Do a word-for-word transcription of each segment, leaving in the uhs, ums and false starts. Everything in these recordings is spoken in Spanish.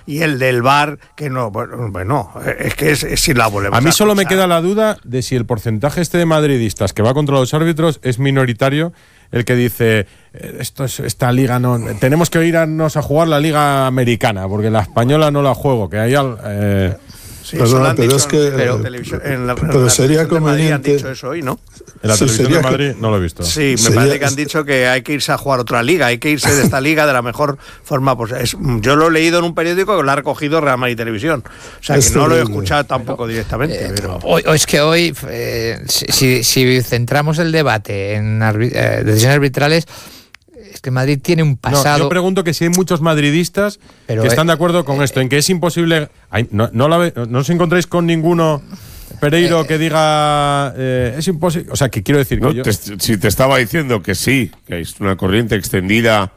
y el del V A R, que no, bueno, bueno es que es, es si la volvemos a mí a solo escuchar. me queda la duda de si el porcentaje este de madridistas que va contra los árbitros es minoritario, el que dice esto es, esta liga no tenemos que irnos a jugar la liga americana porque la española no la juego, que hay al, eh, Sí, Perdona, pero es que pero, eh, en la, pero en la sería conveniente han conveniente. dicho eso hoy, ¿no? en la Sí, televisión de Madrid que, no lo he visto. Sí, me sería, parece que han dicho que hay que irse a jugar otra liga, hay que irse de esta liga de la mejor forma posible. Es, yo lo he leído en un periódico que lo ha recogido Real Madrid Televisión. O sea, que no lo he escuchado tampoco pero, directamente. Eh, pero... Hoy, hoy es que hoy, eh, si, si centramos el debate en arbit- eh, decisiones arbitrales, es que Madrid tiene un pasado. No, yo pregunto que si hay muchos madridistas pero que están de acuerdo con eh, esto, en que es imposible. Hay, no, no, la, no os encontráis con ninguno, Pereiro, eh, que diga eh, es imposible. O sea, que quiero decir no, que yo. Te, si te estaba diciendo que sí, que es una corriente extendida,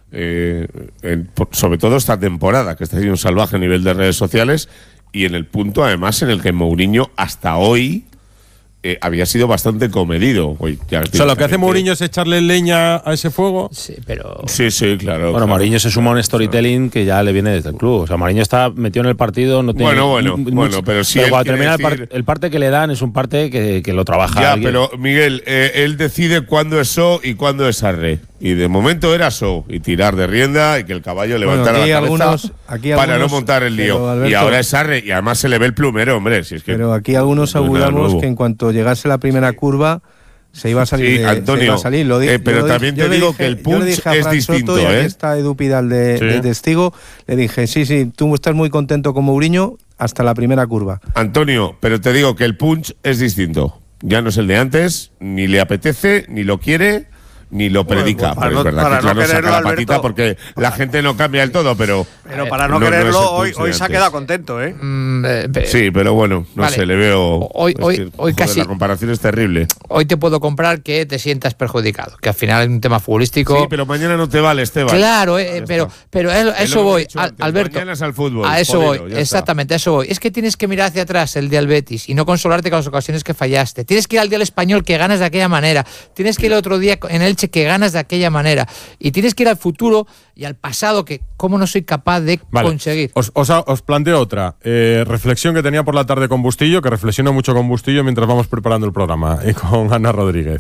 eh, en, sobre todo esta temporada, que está siendo un salvaje a nivel de redes sociales, y en el punto, además, en el que Mourinho hasta hoy. Eh, había sido bastante comedido. Uy, ya, o sea, lo que hace Mourinho es echarle leña a ese fuego. Sí, pero... Sí, sí, claro. Bueno, claro. Mourinho se suma a un storytelling que ya le viene desde el club. O sea, Mourinho está metido en el partido. No tiene bueno, bueno, mucho, bueno, pero sí. Pero cuando termina decir... el, par, el parte que le dan es un parte que, que lo trabaja Ya, alguien. pero Miguel, eh, él decide cuándo es so y cuándo es arre. Y de momento era so. Y tirar de rienda y que el caballo levantara bueno, la cabeza algunos, aquí para algunos, no montar el lío. pero, Alberto, y ahora es arre. Y además se le ve el plumero, hombre. Si es que pero aquí algunos no auguramos que en cuanto llegase la primera curva se iba a salir. Sí, de, Antonio, se iba a salir. Lo di, eh, pero lo también di, te digo dije, que el punch yo le dije a es Fran distinto, Soto, y ¿eh? aquí está Edu Pidal de, sí. de testigo. Le dije, sí, sí, tú estás muy contento con Mourinho hasta la primera curva. Antonio, pero te digo que el punch es distinto. Ya no es el de antes, ni le apetece, ni lo quiere, ni lo predica. Bueno, pues pero no, es verdad para que claro, no quererlo, saca la patita Alberto, porque la gente no cambia del todo, pero. Pero para no, no quererlo, no es hoy, hoy se ha antes. quedado contento, ¿eh? Mm, eh, pe- Sí, pero bueno, no Vale. sé, le veo. Hoy- es hoy- que, hoy joder, casi- la comparación es terrible. Hoy te puedo comprar que te sientas perjudicado, que al final es un tema futbolístico. Sí, pero mañana no te vale, Esteban. Claro, eh, Ya pero, está. pero a Es lo eso que he voy, dicho Al- antes, Alberto. mañana es al fútbol, A eso jodero, voy, ya está. exactamente, a eso voy. Es que tienes que mirar hacia atrás el día del Betis y no consolarte con las ocasiones que fallaste. Tienes que ir al día del Español que ganas de aquella manera. Tienes que ir el otro día en Elche que ganas de aquella manera. Y tienes que ir al futuro y al pasado que cómo no soy capaz de Vale. conseguir. Os, os, os planteo otra eh, reflexión que tenía por la tarde con Bustillo, que reflexiono mucho con Bustillo mientras vamos preparando el programa, y con Ana Rodríguez.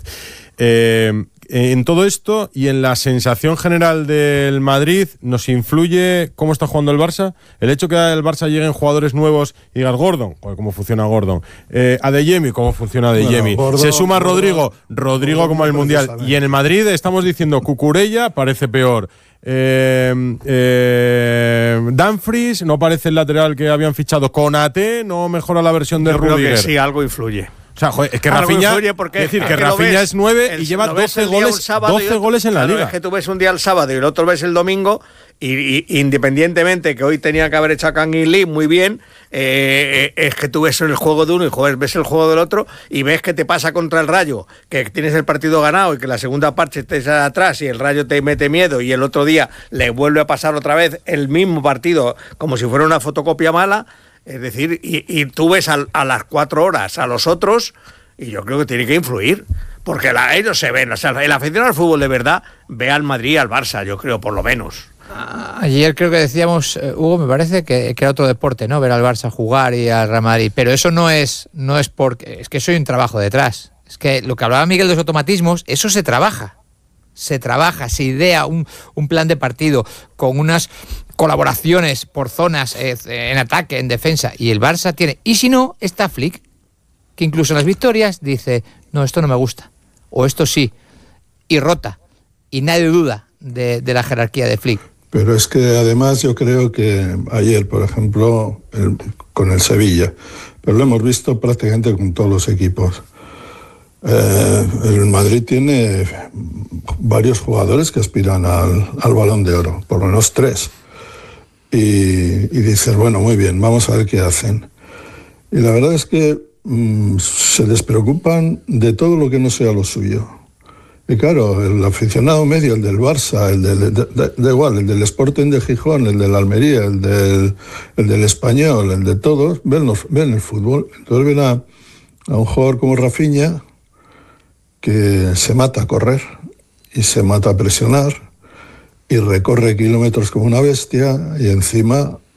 Eh, en todo esto y en la sensación general del Madrid, ¿nos influye cómo está jugando el Barça? El hecho que el Barça lleguen jugadores nuevos y digas Gordon, joder, cómo funciona Gordon, eh, Adeyemi, cómo funciona Adeyemi, Bueno, Gordon, se suma Gordon, Rodrigo, Rodrigo Gordon como en el no Mundial, puede saber. y en el Madrid estamos diciendo Cucurella parece peor. Eh, eh, Dumfries no parece el lateral que habían fichado. Konate no mejora la versión de Yo creo Rudiger. que sí, algo influye. O sea, joder, es que Algo Rafinha, influye porque es decir, es que que lo Rafinha ves, es nueve el- y lleva lo ves doce el día un goles, sábado y doce otro- goles en la claro, liga. Es que tú ves un día el sábado y el otro ves el domingo y, y- independientemente que hoy tenía que haber hecho a Kangin Lee muy bien, eh, es que tú ves el juego de uno y joder, ves el juego del otro y ves que te pasa contra el Rayo, que tienes el partido ganado y que la segunda parte estés atrás y el Rayo te mete miedo y el otro día le vuelve a pasar otra vez el mismo partido como si fuera una fotocopia mala. Es decir, y, y tú ves a, a las cuatro horas a los otros y yo creo que tiene que influir, porque la, ellos se ven, o sea, el aficionado al fútbol de verdad ve al Madrid y al Barça, yo creo, por lo menos. Ayer creo que decíamos, eh, Hugo, me parece que, que era otro deporte, ¿no? Ver al Barça jugar y al Real Madrid. Pero eso no es, no es porque. Es que eso hay un trabajo detrás. Es que lo que hablaba Miguel de los automatismos, eso se trabaja. Se trabaja, se idea un, un plan de partido con unas colaboraciones por zonas, eh, en ataque, en defensa. Y el Barça tiene. Y si no, está Flick, que incluso en las victorias dice: no, esto no me gusta. O esto sí. Y rota. Y nadie duda de, de la jerarquía de Flick. Pero es que además yo creo que ayer, por ejemplo, el, con el Sevilla, pero lo hemos visto prácticamente con todos los equipos. Eh, el Madrid tiene varios jugadores que aspiran al, al Balón de Oro, por lo menos tres. Y, y dices, bueno, muy bien, vamos a ver qué hacen. Y la verdad es que mmm, se despreocupan de todo lo que no sea lo suyo. Y claro, el aficionado medio, el del Barça, el del, da, da, da igual, el del Sporting de Gijón, el del Almería, el del, el del Español, el de todos, ven, los, ven el fútbol. Entonces ven a, a un jugador como Rafinha que se mata a correr y se mata a presionar y recorre kilómetros como una bestia y encima